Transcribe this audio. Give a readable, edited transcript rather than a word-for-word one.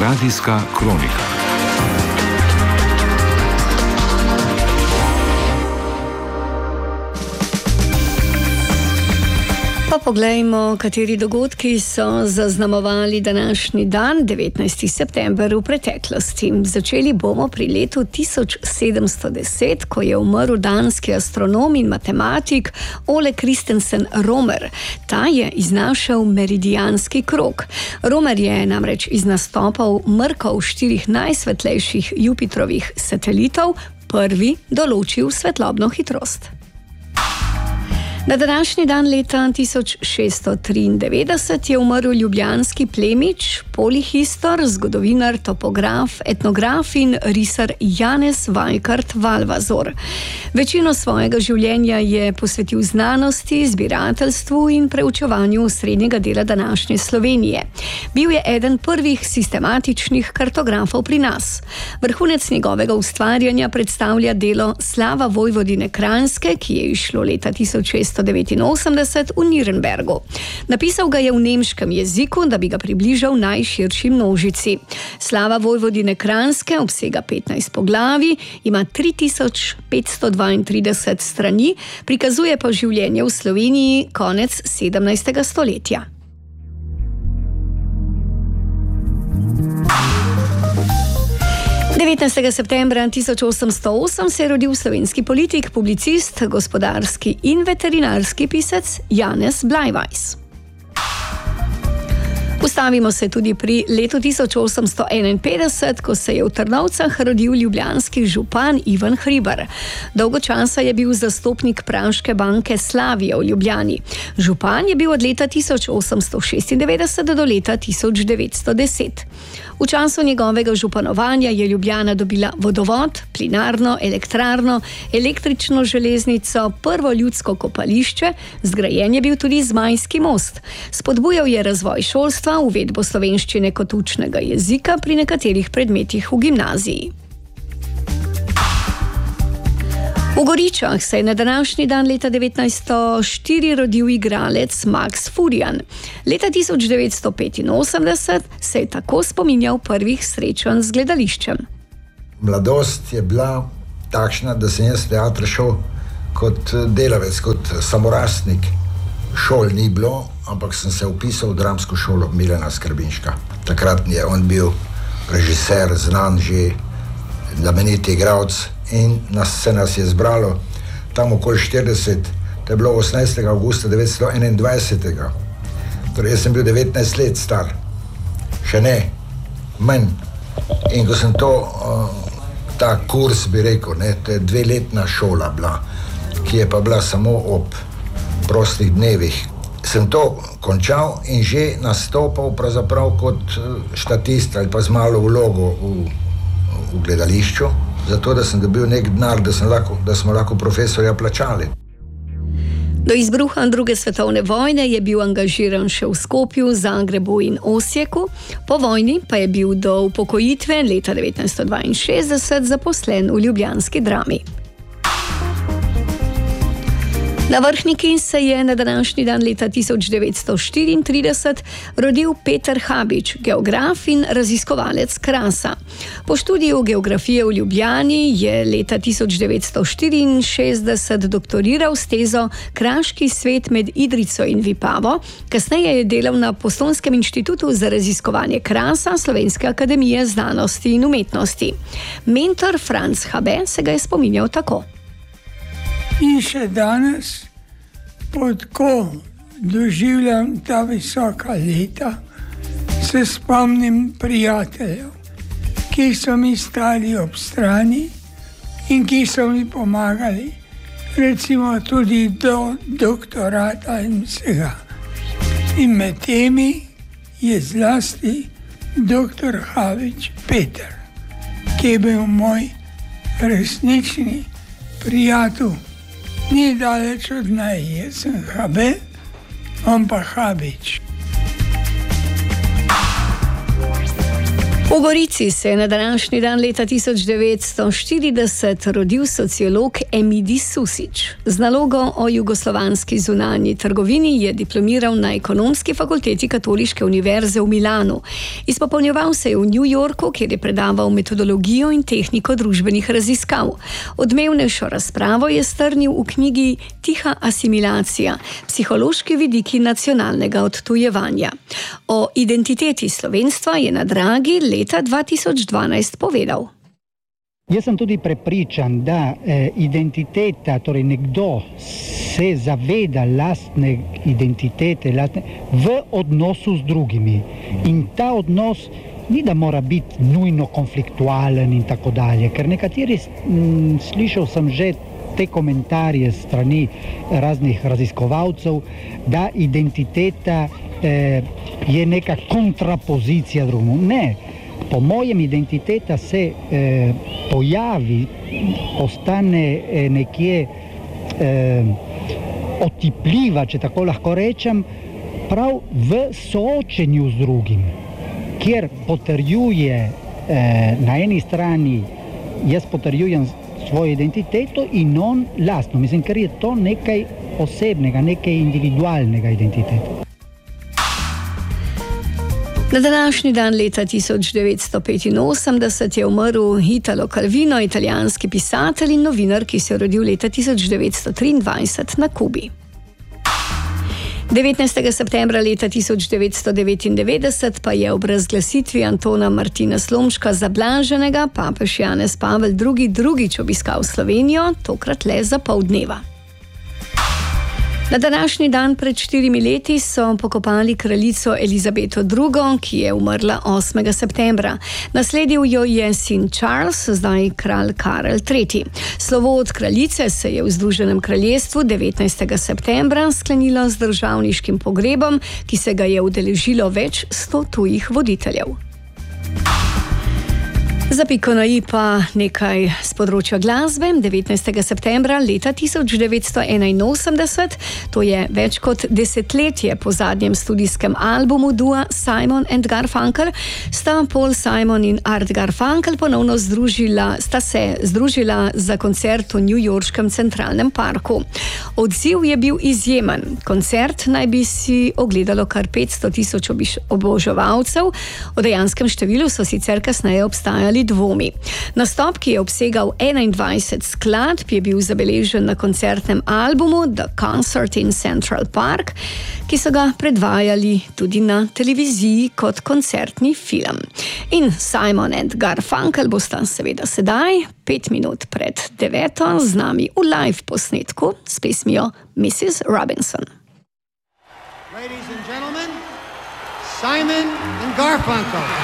Radijska kronika. Pa poglejmo, kateri dogodki so zaznamovali današnji dan, 19. september v preteklosti. Začeli bomo pri letu 1710, ko je umrl danski astronom in matematik Ole Christensen Romer. Ta je iznašel meridianski krog. Romer je namreč iz nastopov mrkov 4 najsvetlejših Jupitrovih satelitov prvi določil svetlobno hitrost. Na današnji dan leta 1693 je umrl ljubljanski plemič, polihistor, zgodovinar, topograf, etnograf in risar Janez Vajkard Valvazor. Večino svojega življenja je posvetil znanosti, zbirateljstvu in preučevanju srednjega dela današnje Slovenije. Bil je eden prvih sistematičnih kartografov pri nas. Vrhunec njegovega ustvarjanja predstavlja delo Slava Vojvodine Kranjske, ki je izšlo leta 1689 v Nürnbergu. Napisal ga je v nemškem jeziku, da bi ga približal najširši množici. Slava Vojvodine Kranjske obsega 15 poglavij, ima 3532 strani, prikazuje pa življenje v Sloveniji konec 17. stoletja. Devetnajstega septembra 1808 se je rodil slovenski politik, publicist, gospodarski in veterinarski pisec Janez Blajvajs. Ustavimo se tudi pri letu 1851, ko se je v Trnovcah rodil ljubljanski župan Ivan Hribar. Dolgo časa je bil zastopnik Praške banke Slavija v Ljubljani. Župan je bil od leta 1896 do leta 1910. V času njegovega županovanja je Ljubljana dobila vodovod, plinarno, elektrarno, električno železnico, prvo ljudsko kopališče, zgrajen je bil tudi Zmajski most. Spodbujal je razvoj šolstva, uvedbo slovenščine kot učnega jezika pri nekaterih predmetih v gimnaziji. V Goričah se je na današnji dan leta 1904 rodil igralec Max Furjan. Leta 1985 se je tako spominjal prvih srečanj z gledališčem. Mladost je bila takšna, da sem jaz v teater šel kot delavec, kot samorastnik. Šol ni bilo, ampak sem se vpisal v dramsko šolo Milana Skrbinška. Takrat je on bil režiser, znan že, znameniti igralec. In se nas je zbralo tam okoli 40, to je bilo 18. avgusta 1921. Torej, jaz sem bil 19 let star, še ne, manj. In ko sem ta kurs, bi rekel, to je 2-letna šola bila, ki je pa bila samo ob prostih dnevih. Sem to končal in že nastopal pravzaprav kot štatist ali pa z malo vlogo v gledališču. Zato, da sem dobil nek denar, da smo lahko profesorja plačali. Do izbruha druge svetovne vojne je bil angažiran še v Skopju, Zagrebu in Osijeku. Po vojni pa je bil do upokojitve leta 1962 zaposlen v ljubljanski Drami. Na Vrhniki se je na današnji dan leta 1934 rodil Peter Habič, geograf in raziskovalec Krasa. Po študiju geografije v Ljubljani je leta 1964 doktoriral s tezo Kraški svet med Idrico in Vipavo, kasneje je delal na Postojnskem inštitutu za raziskovanje Krasa Slovenske akademije znanosti in umetnosti. Mentor Franc Habe se ga je spominjal tako. In še danes, ko doživljam ta visoka leta, se spomnim prijateljev, ki so mi stali ob strani in ki so mi pomagali, recimo tudi do doktorata in vsega. In med temi je zlasti doktor Habič Peter, ki je bil moj resnični prijatelj. Ni daleč od naj, jaz sem Habe, on pa Habič. V V Gorici se je na današnji dan leta 1940 rodil sociolog Emidij Susič. Z nalogo o jugoslovanski zunanji trgovini je diplomiral na Ekonomski fakulteti Katoliške univerze v Milanu. Izpopolnjeval se je v New Yorku, kjer je predaval metodologijo in tehniko družbenih raziskav. Odmevnejšo razpravo je strnil v knjigi Tiha asimilacija, psihološki vidiki nacionalnega odtujevanja. O identiteti slovenstva je na Dragi leta 2012 povedal. Jaz sem tudi prepričan, da identiteta, torej nekdo se zaveda lastne identitete v odnosu z drugimi. In ta odnos ni da mora biti nujno konfliktualen in tako dalje, ker nekateri, slišal sem že te komentarje strani raznih raziskovalcev, da identiteta je neka kontrapozicija drugemu. Ne, po mojem identiteta se pojavi, postane nekje otipljiva, če tako lahko rečem, prav v soočenju z drugim, kjer potrjuje na eni strani, jaz potrjujem svojo identiteto in on lastno. Mislim, ker je to nekaj osebnega, nekaj individualnega identiteta. Na današnji dan leta 1985 je umrl Italo Calvino, italijanski pisatelj in novinar, ki se je rodil leta 1923 na Kubi. 19. septembra leta 1999 pa je ob razglasitvi Antona Martina Slomška za blaženega papež Janez Pavel II. Drugič obiskal Slovenijo, tokrat le za pol dneva. Na današnji dan pred 4 leti so pokopali kraljico Elizabeto II., ki je umrla 8. septembra. Nasledil jo je sin Charles, zdaj kralj Karel III. Slovo od kraljice se je v Združenem kraljestvu 19. septembra sklenilo z državniškim pogrebom, ki se ga je udeležilo več 100 tujih voditeljev. Za piko na i pa nekaj z področja glasbe. 19. septembra leta 1981, to je več kot desetletje po zadnjem studijskem albumu dua Simon and Garfunkel, sta Paul Simon in Art Garfunkel ponovno sta se združila za koncert v newyorškem centralnem parku. Odziv je bil izjemen. Koncert naj bi si ogledalo kar 500,000 oboževalcev. O dejanskem številu so sicer kasneje obstajali dvomi. Nastop, ki je obsegal 21 skladb, je bil zabeležen na koncertnem albumu The Concert in Central Park, ki so ga predvajali tudi na televiziji kot koncertni film. In Simon and Garfunkel bosta seveda sedaj, 5 minut pred 9, z nami v live posnetku s pesmijo Mrs. Robinson. Ladies and gentlemen, Simon and Garfunkel.